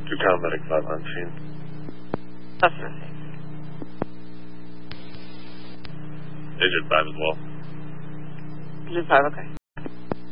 To Medic 5 on scene. Suspect. Agent 5 as well. Agent 5, okay.